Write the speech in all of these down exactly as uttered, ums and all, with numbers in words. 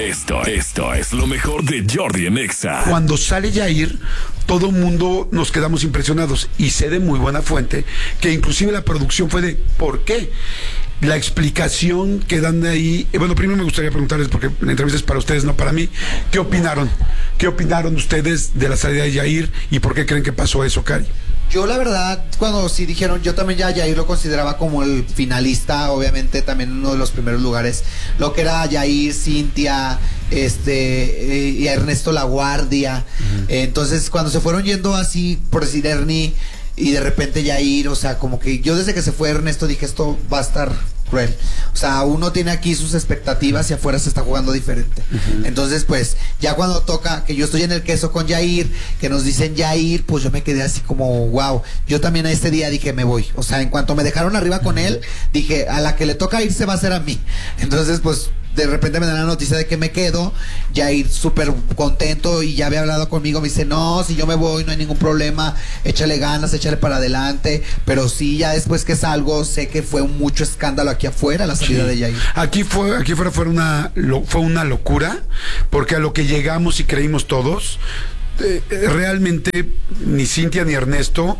Esto, esto es lo mejor de Jordi en Exa. Cuando sale Yair, todo el mundo nos quedamos impresionados. Y sé de muy buena fuente que inclusive la producción fue de ¿por qué? La explicación que dan de ahí. eh, Bueno, primero me gustaría preguntarles, porque la entrevista es para ustedes, no para mí. ¿Qué opinaron? ¿Qué opinaron ustedes de la salida de Yair y por qué creen que pasó eso, Cari? Yo la verdad, cuando sí dijeron, yo también ya Yair lo consideraba como el finalista, obviamente también uno de los primeros lugares, lo que era Yair, Cintia, este, eh, y Ernesto La Guardia. Uh-huh. eh, entonces cuando se fueron yendo así, por decir Ernie, y de repente Yair, o sea, como que yo desde que se fue Ernesto dije, esto va a estar cruel. O sea, uno tiene aquí sus expectativas y afuera se está jugando diferente. Uh-huh. Entonces, pues, ya cuando toca, que yo estoy en el queso con Yair, que nos dicen Yair, pues yo me quedé así como, wow. Yo también a este día dije, me voy. O sea, en cuanto me dejaron arriba con él, dije, a la que le toca irse va a ser a mí. Entonces, pues, de repente me dan la noticia de que me quedo, Yair súper contento y ya había hablado conmigo, me dice, no, si yo me voy no hay ningún problema, échale ganas, échale para adelante, pero sí, ya después que salgo, sé que fue un mucho escándalo aquí afuera, la salida sí. de Yair. Aquí fue, aquí fuera fue una, lo, fue una locura, porque a lo que llegamos y creímos todos, Eh, realmente ni Cintia ni Ernesto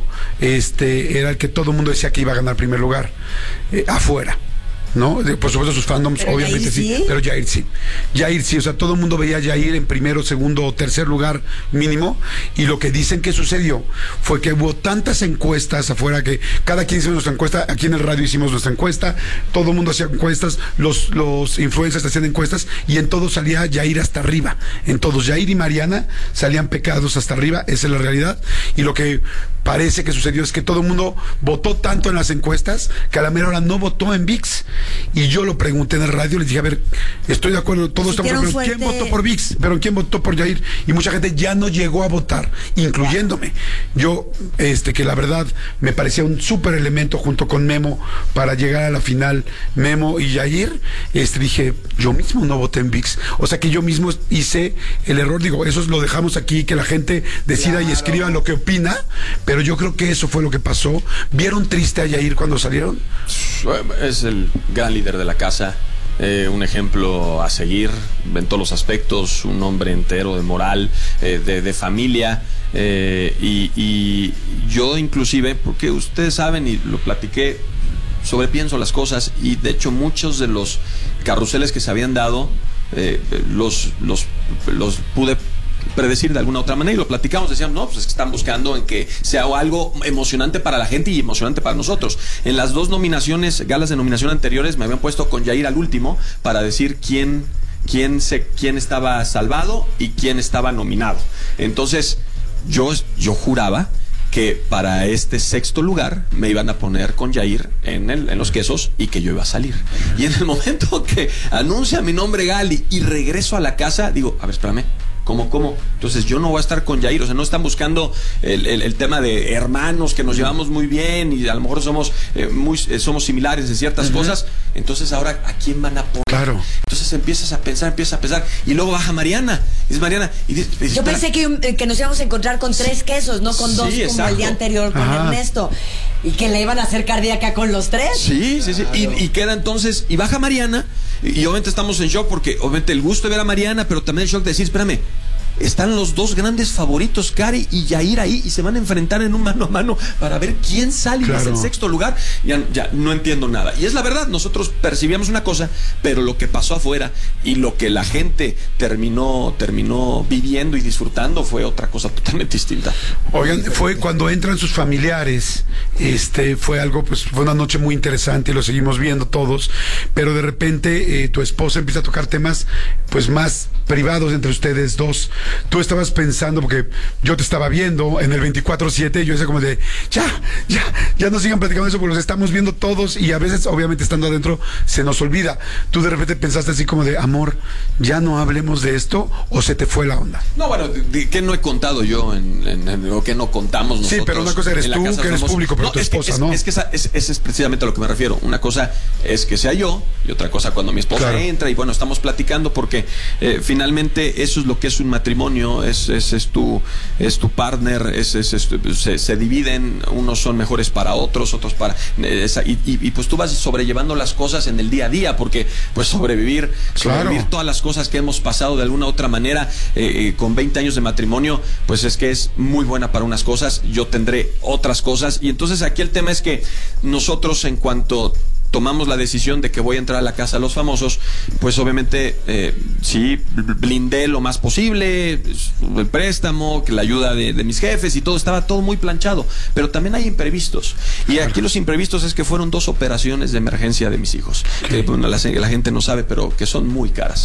este era el que todo el mundo decía que iba a ganar primer lugar eh, afuera, ¿no? De, por supuesto sus fandoms, pero obviamente sí, sí, pero Yair sí, Yair sí, o sea, todo el mundo veía a Yair en primero, segundo o tercer lugar mínimo, y lo que dicen que sucedió fue que hubo tantas encuestas afuera que cada quien hizo nuestra encuesta, aquí en el radio hicimos nuestra encuesta, todo el mundo hacía encuestas, los, los influencers hacían encuestas, y en todos salía Yair hasta arriba, en todos, Yair y Mariana salían pecados hasta arriba, esa es la realidad, y lo que parece que sucedió es que todo el mundo votó tanto en las encuestas que a la mera hora no votó en V I X. Y yo lo pregunté en el radio, les dije, a ver, estoy de acuerdo, todos estamos de acuerdo, ¿quién votó por V I X? Pero ¿quién votó por Yair? Y mucha gente ya no llegó a votar, incluyéndome. Yo, este, que la verdad me parecía un súper elemento junto con Memo para llegar a la final, Memo y Yair, este, dije, yo mismo no voté en V I X. O sea que yo mismo hice el error, digo, eso lo dejamos aquí, que la gente decida claro. y escriba lo que opina, pero yo creo que eso fue lo que pasó. ¿Vieron triste a Yair cuando salieron? Es el gran líder de la casa, eh, un ejemplo a seguir en todos los aspectos, un hombre entero de moral, eh, de, de familia, eh, y, y yo inclusive, porque ustedes saben y lo platiqué, sobrepienso las cosas, y de hecho muchos de los carruseles que se habían dado eh, los, los, los pude predecir de alguna otra manera, y lo platicamos, decíamos, no, pues es que están buscando en que sea algo emocionante para la gente y emocionante para nosotros. En las dos nominaciones, galas de nominación anteriores, me habían puesto con Yair al último para decir quién, quién, se, quién estaba salvado y quién estaba nominado. Entonces, yo, yo juraba que para este sexto lugar me iban a poner con Yair en, el, en los quesos y que yo iba a salir. Y en el momento que anuncia mi nombre Gali y regreso a la casa, digo, a ver, espérame, ¿Cómo, cómo? Entonces yo no voy a estar con Yair, o sea, no están buscando el, el, el tema de hermanos, que nos llevamos muy bien y a lo mejor somos eh, muy eh, somos similares en ciertas uh-huh. cosas. Entonces ahora, ¿a quién van a poner? Claro. Entonces empiezas a pensar, empiezas a pensar, y luego baja Mariana, y es Mariana, y dice, dice, yo pensé que, que nos íbamos a encontrar con tres sí. quesos, no con dos, sí, como el día anterior con Ajá. Ernesto, y que le iban a hacer cardíaca con los tres. Sí, sí, sí, claro. y, y queda entonces, y baja Mariana, y, y obviamente estamos en shock, porque obviamente el gusto de ver a Mariana, pero también el shock de decir, espérame, están los dos grandes favoritos, Cari y Yair, ahí, y se van a enfrentar en un mano a mano para ver quién sale claro. y es el sexto lugar. Ya, ya no entiendo nada. Y es la verdad, nosotros percibíamos una cosa, pero lo que pasó afuera y lo que la gente terminó, terminó viviendo y disfrutando fue otra cosa totalmente distinta. Oigan, fue cuando entran sus familiares, este, fue algo, pues fue una noche muy interesante y lo seguimos viendo todos, pero de repente eh, tu esposa empieza a tocar temas, pues más privados entre ustedes dos. Tú estabas pensando, porque yo te estaba viendo en el veinticuatro siete, yo decía como de, ya, ya, ya no sigan platicando eso, porque los estamos viendo todos, y a veces, obviamente, estando adentro, se nos olvida. Tú de repente pensaste así como de, amor, ya no hablemos de esto, o se te fue la onda. No, bueno, ¿qué no he contado yo, en, en, en, o qué no contamos nosotros? Sí, pero una cosa eres tú, que eres público, pero no, tu es esposa, que, es, ¿no? Es que esa, es, ese es precisamente a lo que me refiero. Una cosa es que sea yo, y otra cosa cuando mi esposa claro. entra, y bueno, estamos platicando, porque eh, finalmente eso es lo que es un matrimonio. matrimonio, es, es, es tu es tu partner, es, es, es se, se dividen, unos son mejores para otros, otros para esa, y, y, y pues tú vas sobrellevando las cosas en el día a día, porque pues sobrevivir, claro. sobrevivir todas las cosas que hemos pasado de alguna u otra manera eh, eh, con veinte años de matrimonio, pues es que es muy buena para unas cosas, yo tendré otras cosas, y entonces aquí el tema es que nosotros, en cuanto tomamos la decisión de que voy a entrar a la Casa de los Famosos, pues obviamente eh, sí, blindé lo más posible, el préstamo, que la ayuda de, de mis jefes y todo, estaba todo muy planchado, pero también hay imprevistos, y aquí los imprevistos es que fueron dos operaciones de emergencia de mis hijos, que bueno, la, la gente no sabe, pero que son muy caras,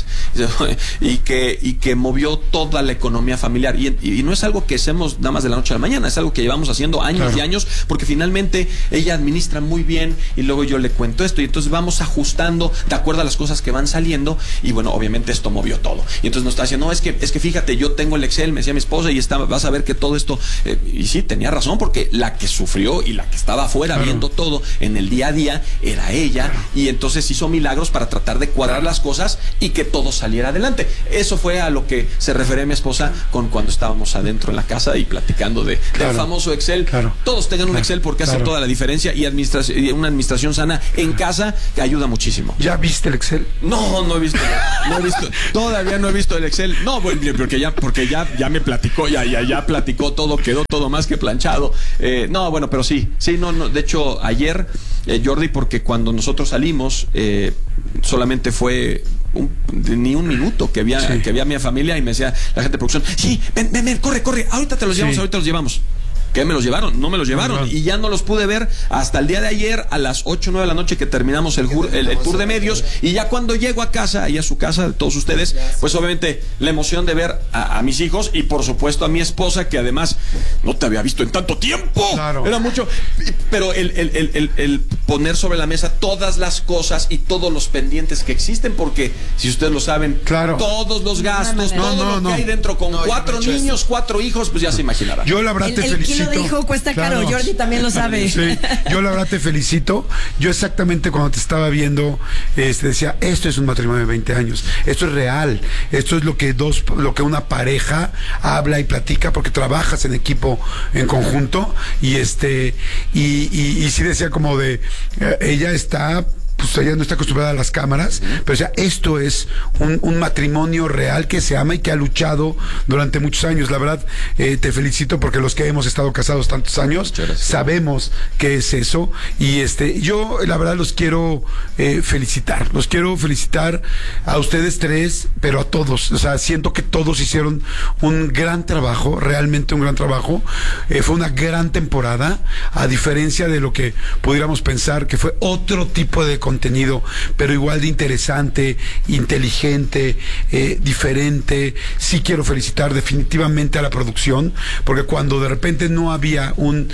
y que, y que movió toda la economía familiar, y, y no es algo que hacemos nada más de la noche a la mañana, es algo que llevamos haciendo años claro. y años, porque finalmente ella administra muy bien, y luego yo le cuento esto, y entonces vamos ajustando de acuerdo a las cosas que van saliendo, y bueno, obviamente esto movió todo, y entonces nos está diciendo, no, es que, es que fíjate, yo tengo el Excel, me decía mi esposa, y está, vas a ver que todo esto, eh, y sí, tenía razón, porque la que sufrió y la que estaba afuera claro. viendo todo en el día a día, era ella, claro. y entonces hizo milagros para tratar de cuadrar las cosas y que todo saliera adelante. Eso fue a lo que se refería mi esposa con cuando estábamos adentro en la casa y platicando de, claro. del famoso Excel. Claro. Todos tengan un claro. Excel porque claro. hace toda la diferencia, y administración, y una administración sana en casa que ayuda muchísimo. ¿Ya viste el Excel? No, no he visto, no he visto, todavía no he visto el Excel. No, porque ya, porque ya, ya me platicó, ya, ya, ya platicó todo, quedó todo más que planchado. Eh, no, bueno, pero sí, sí, no, no. De hecho, ayer, eh, Jordi, porque cuando nosotros salimos, eh, solamente fue un, ni un minuto que había, sí. que había mi familia, y me decía la gente de producción, sí, ven, ven, ven, corre, corre, ahorita te los llevamos, sí. ahorita los llevamos. ¿Qué me los llevaron? No me los llevaron, no, no. y ya no los pude ver hasta el día de ayer a las ocho o nueve de la noche que terminamos el, el, el tour de medios, y ya cuando llego a casa, y a su casa de todos ustedes, pues obviamente la emoción de ver a, a mis hijos, y por supuesto a mi esposa, que además no te había visto en tanto tiempo, claro. era mucho, pero el, el, el, el, el poner sobre la mesa todas las cosas y todos los pendientes que existen, porque si ustedes lo saben, claro. todos los gastos, no, todo no, lo no. que hay dentro, con no, cuatro niños, esto. cuatro hijos, pues ya se imaginarán. Yo la verdad te el, felicito. El kilo de hijo cuesta claro. caro, Jordi también lo sabe. Sí, yo la verdad te felicito. Yo exactamente cuando te estaba viendo, este, decía, esto es un matrimonio de veinte años, esto es real, esto es lo que dos, lo que una pareja habla y platica, porque trabajas en equipo, en conjunto, y este, y, y, y sí decía como de, eh, ella está, pues ella no está acostumbrada a las cámaras, pero o sea, esto es un, un matrimonio real que se ama y que ha luchado durante muchos años. La verdad, eh, te felicito, porque los que hemos estado casados tantos años sabemos qué es eso, y este, yo la verdad los quiero eh, felicitar, los quiero felicitar a ustedes tres, pero a todos. O sea, siento que todos hicieron un gran trabajo, realmente un gran trabajo. Eh, fue una gran temporada, a diferencia de lo que pudiéramos pensar que fue otro tipo de contenido, pero igual de interesante, inteligente, eh, diferente. Sí quiero felicitar definitivamente a la producción, porque cuando de repente no había un,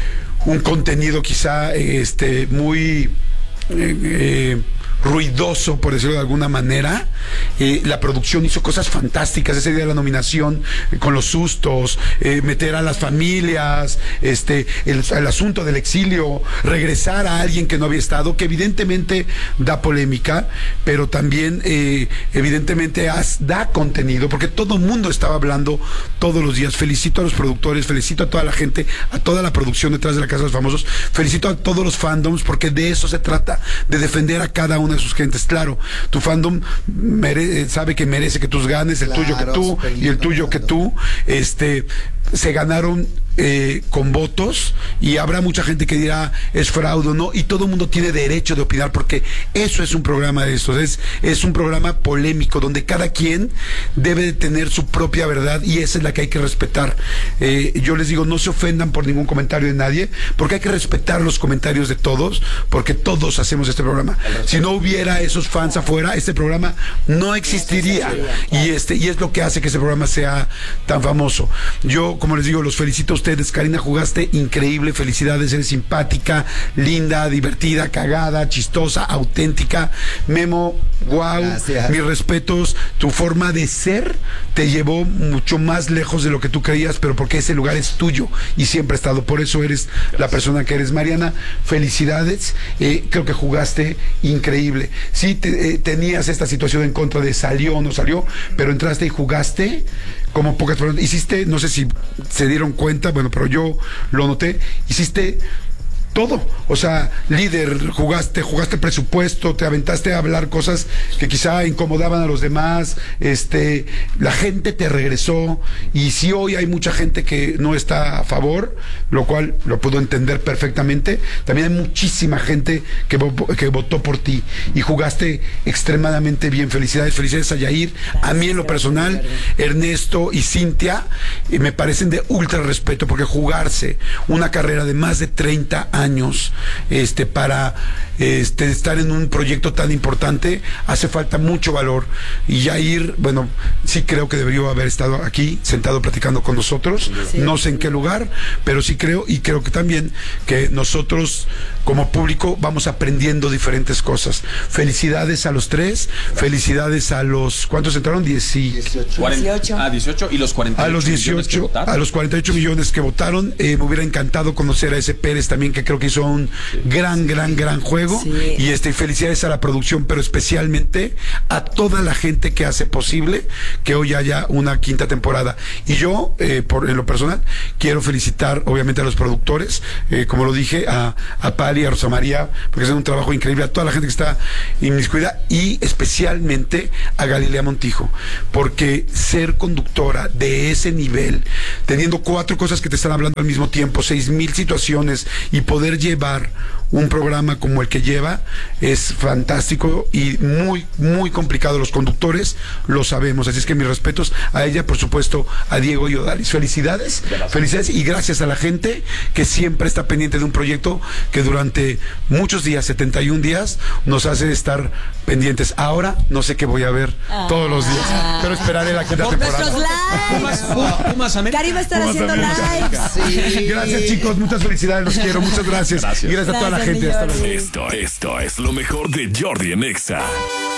un contenido quizá este muy eh, eh, ruidoso, por decirlo de alguna manera, eh, la producción hizo cosas fantásticas ese día de la nominación, eh, con los sustos, eh, meter a las familias, este, el, el asunto del exilio, regresar a alguien que no había estado, que evidentemente da polémica, pero también eh, evidentemente has, da contenido, porque todo el mundo estaba hablando todos los días. Felicito a los productores, felicito a toda la gente, a toda la producción detrás de la Casa de los Famosos, felicito a todos los fandoms, porque de eso se trata, de defender a cada una de sus gentes. Claro, tu fandom mere, sabe que merece que tú ganes, el claro, tuyo que tú y el tuyo que tú, este, se ganaron eh, con votos, y habrá mucha gente que dirá es fraude o no, y todo el mundo tiene derecho de opinar, porque eso es un programa de estos, es, es un programa polémico, donde cada quien debe de tener su propia verdad, y esa es la que hay que respetar. Eh, yo les digo, no se ofendan por ningún comentario de nadie, porque hay que respetar los comentarios de todos, porque todos hacemos este programa. Si no hubiera esos fans afuera, este programa no existiría, y este, y es lo que hace que este programa sea tan famoso. Yo, como les digo, los felicito a ustedes. Karina, jugaste increíble, felicidades, eres simpática, linda, divertida, cagada, chistosa, auténtica. Memo, wow, gracias. Mis respetos, tu forma de ser te llevó mucho más lejos de lo que tú creías, pero porque ese lugar es tuyo y siempre ha estado, por eso eres gracias. La persona que eres. Mariana, felicidades, eh, creo que jugaste increíble. Sí, te, eh, tenías esta situación en contra de salió o no salió, pero entraste y jugaste como pocas personas. Hiciste, no sé si se dieron cuenta, bueno, pero yo lo noté, hiciste todo, o sea, líder, jugaste, jugaste presupuesto, te aventaste a hablar cosas que quizá incomodaban a los demás, este, la gente te regresó, y si hoy hay mucha gente que no está a favor, lo cual lo puedo entender perfectamente, también hay muchísima gente que, que votó por ti, y jugaste extremadamente bien. Felicidades, felicidades a Yair, gracias, a mí en lo personal, Ernesto y Cintia, y me parecen de ultra respeto, porque jugarse una carrera de más de treinta años años este para este estar en un proyecto tan importante hace falta mucho valor, y Yair, bueno, sí creo que debería haber estado aquí sentado platicando con nosotros, sí. No sé en qué lugar, pero sí creo, y creo que también que nosotros como público vamos aprendiendo diferentes cosas. Felicidades a los tres, gracias. Felicidades a los, ¿cuántos entraron? dieciocho. dieciocho. Ah, dieciocho y los cuarenta y ocho a los dieciocho, a los cuarenta y ocho millones que votaron. Eh, me hubiera encantado conocer a ese Pérez también, que creo que hizo un sí. gran, gran, gran juego, sí. y este, felicidades a la producción, pero especialmente a toda la gente que hace posible que hoy haya una quinta temporada. Y yo, eh, por, en lo personal, quiero felicitar obviamente a los productores, eh, como lo dije, a, a Pali, a Rosa María, porque hacen un trabajo increíble, a toda la gente que está inmiscuida, y especialmente a Galilea Montijo, porque ser conductora de ese nivel, teniendo cuatro cosas que te están hablando al mismo tiempo, seis mil situaciones, y poder llevar un programa como el que lleva, es fantástico y muy, muy complicado. Los conductores lo sabemos, así es que mis respetos a ella, por supuesto, a Diego y Odalis. Felicidades, gracias. Felicidades, y gracias a la gente que siempre está pendiente de un proyecto que durante muchos días, setenta y un días, nos hace estar pendientes. Ahora no sé qué voy a ver ah. todos los días, pero esperaré la quinta temporada. Cari va a estar Pumas haciendo lives. Sí. Gracias, chicos, muchas felicidades, los quiero, muchas gracias. Gracias. Y gracias a toda la gente. Hasta luego. Esto, esto es lo mejor de Jordi en Exa.